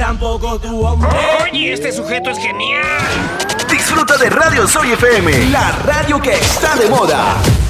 tampoco tu hombre. Oye, este sujeto es genial. Disfruta de Radio Soy FM, la radio que está de moda.